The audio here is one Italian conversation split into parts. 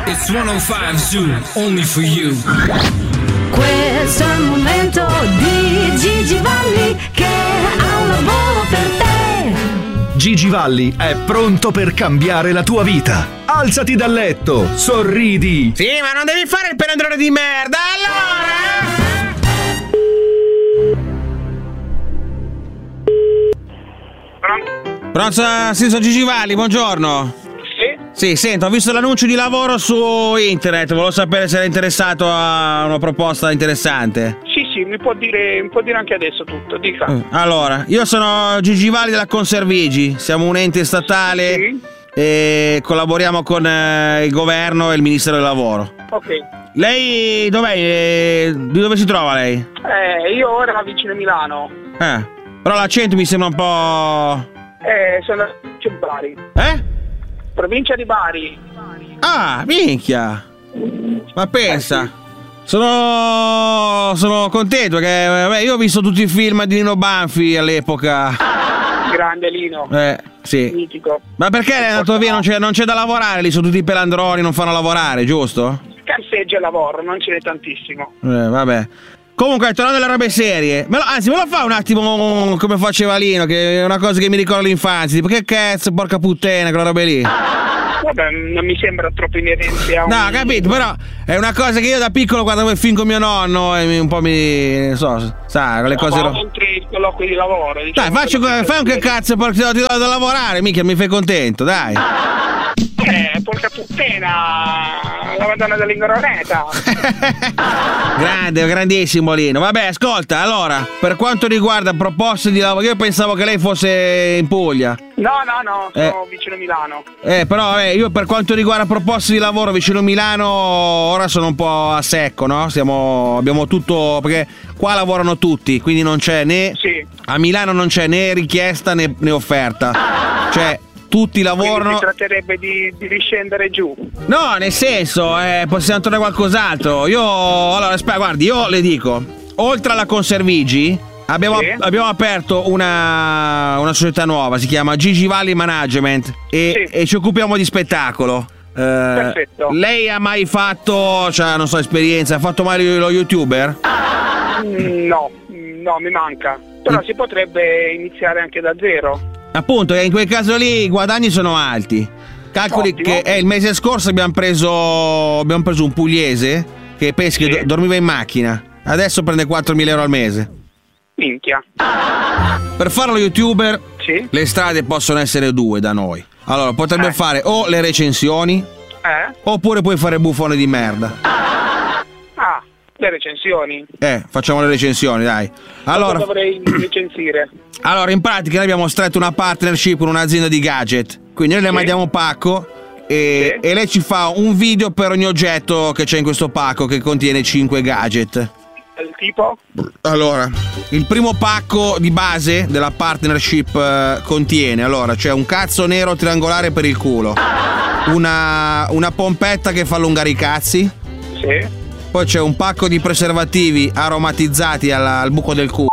It's 105 Zoo, only for you. Questo è il momento di Gigi Valli che ha un lavoro per te. Gigi Valli è pronto per cambiare la tua vita. Alzati dal letto, sorridi. Sì, ma non devi fare il pelandrone di merda, allora! Pronto, sì, sono Gigi Valli, buongiorno. Sì, sento, ho visto l'annuncio di lavoro su internet, volevo sapere se era interessato a una proposta interessante. Sì, mi può dire anche adesso tutto, dica. Allora, io sono Gigi Valli della Conservigi, siamo un ente statale, sì, e collaboriamo con il governo e il Ministero del Lavoro. Ok. Lei dov'è? Di dove si trova lei? Io ora vicino a Milano. Però l'accento mi sembra un po'... sono a Bari. Provincia di Bari. Ah, minchia! Ma pensa, sono contento perché io ho visto tutti i film di Lino Banfi all'epoca. Grande Lino. Sì. Mitico. Ma perché è andato via? Non c'è da lavorare, lì sono tutti pelandroni, non fanno lavorare, giusto? Carseggia e lavoro, non ce n'è tantissimo. Vabbè. Comunque, tornando alle robe serie, me lo fa un attimo come faceva Lino, che è una cosa che mi ricorda l'infanzia, tipo che cazzo, porca puttana, quella roba lì. Vabbè, non mi sembra troppo inerente a un... No, capito, però è una cosa che io da piccolo guardavo il film con mio nonno e un po' non so, sa, le cose... oltre il colloquio di lavoro, diciamo. Dai, fai un che cazzo, porca, ti do da lavorare, mica mi fai contento, dai. Porca puttana, la Madonna dell'Ingoroneta. Grandissimo Lino. Vabbè, ascolta, allora, per quanto riguarda proposte di lavoro, io pensavo che lei fosse in Puglia. No, sono vicino a Milano. Però io per quanto riguarda proposte di lavoro vicino a Milano, ora sono un po' a secco, no? Abbiamo tutto, perché qua lavorano tutti, quindi non c'è né... Sì. A Milano non c'è né richiesta né offerta. Cioè... tutti lavorano. Quindi si tratterebbe di riscendere giù. No, nel senso, possiamo trovare qualcos'altro. Allora, aspetta, guardi, io le dico, oltre alla Conservigi abbiamo aperto una società nuova, si chiama Gigi Valli Management e ci occupiamo di spettacolo. Perfetto. Lei ha mai fatto, non so, esperienza, ha fatto mai lo YouTuber? No, mi manca. Però si potrebbe iniziare anche da zero. Appunto, in quel caso lì i guadagni sono alti. Calcoli che il mese scorso abbiamo preso un pugliese che pensi che dormiva in macchina. Adesso prende 4.000 euro al mese. Minchia. Per fare lo YouTuber, le strade possono essere due da noi. Allora, potrebbe fare o le recensioni, oppure puoi fare buffone di merda. Le recensioni. Facciamo le recensioni, dai. Allora, cosa dovrei recensire? Allora, in pratica noi abbiamo stretto una partnership con un'azienda di gadget. Quindi noi le mandiamo un pacco e lei ci fa un video per ogni oggetto che c'è in questo pacco che contiene 5 gadget. Il tipo? Allora, il primo pacco di base della partnership contiene, allora, c'è un cazzo nero triangolare per il culo, una pompetta che fa allungare i cazzi. Sì. Poi c'è un pacco di preservativi aromatizzati al buco del culo,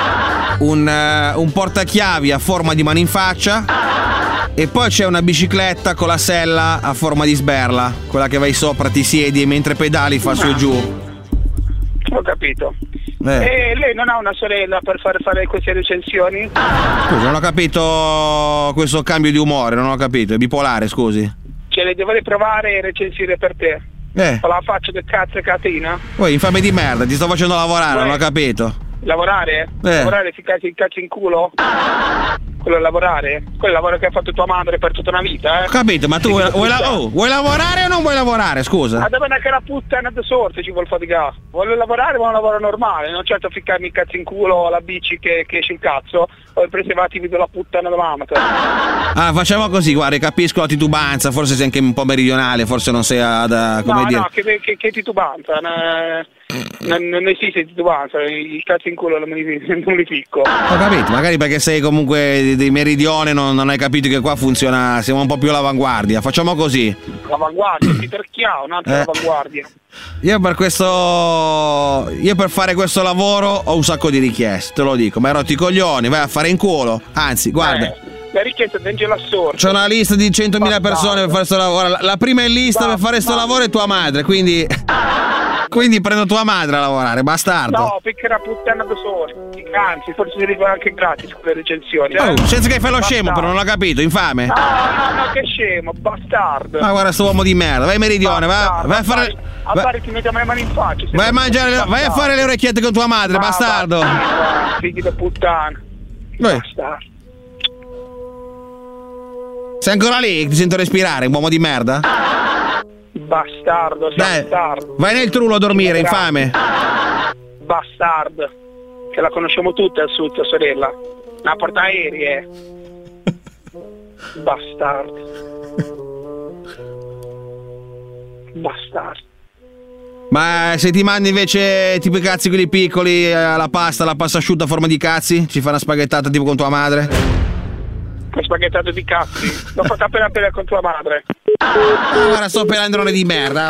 un portachiavi a forma di mano in faccia e poi c'è una bicicletta con la sella a forma di sberla, quella che vai sopra, ti siedi e mentre pedali fa su e giù. Ho capito. E lei non ha una sorella per fare queste recensioni? Scusa, non ho capito questo cambio di umore, non ho capito, è bipolare, scusi. Cioè le dovrei provare e recensire per te. Con la faccia del cazzo e catina? Poi infame di merda, ti sto facendo lavorare, non ho capito. Lavorare? Lavorare si cazzo in culo? Quello è lavorare? Quello è il lavoro che ha fatto tua madre per tutta una vita, Ho capito, ma tu vuoi lavorare o non vuoi lavorare, scusa? Ma dove è che la puttana da sorte ci vuol faticare? Voglio lavorare, ma un lavoro normale, non certo ficcarmi il cazzo in culo alla bici che esce il cazzo o i preservativi della puttana da mamma. Facciamo così, guarda, capisco la titubanza, forse sei anche un po' meridionale, forse non sei come dire. No, che titubanza, non esiste titubanza, il cazzo in culo non li ficco. Ho capito, magari perché sei comunque di meridione non hai capito che qua funziona, siamo un po' più all'avanguardia, facciamo così. L'avanguardia, Peter Chiao, un'altra avanguardia. Io per fare questo lavoro ho un sacco di richieste, te lo dico, ma hai rotto i coglioni, vai a fare in culo. Anzi, guarda, La richiesta di Angela Sordo. C'è una lista di 100.000 persone per fare sto lavoro. La prima in lista per fare sto lavoro è tua madre, quindi prendo tua madre a lavorare, bastardo. No, perché era puttana da soli. Anzi, forse si arriva anche gratis con le recensioni. Senza che fai lo scemo, però non l'ho capito, infame. No, che scemo, bastardo. Ma guarda sto uomo di merda, vai Meridione, vai a fare. Vai, ti mettiamo le mani in faccia. Vai a fare le orecchiette con tua madre, bastardo. Figli da puttana. Bastardo. Sei ancora lì? Ti sento respirare, uomo di merda? Bastardo, dai, bastardo. Vai nel trullo a dormire, infame. Bastardo. Che la conosciamo tutte al sud, tua sorella. Una portaerei, Bastardo. Bastardo. Ma se ti mandi invece tipo i cazzi quelli piccoli, la pasta asciutta a forma di cazzi, ci fa una spaghettata tipo con tua madre? Una spaghettata di cazzi? L'ho fatta appena con tua madre. Guarda, sto per androne di merda.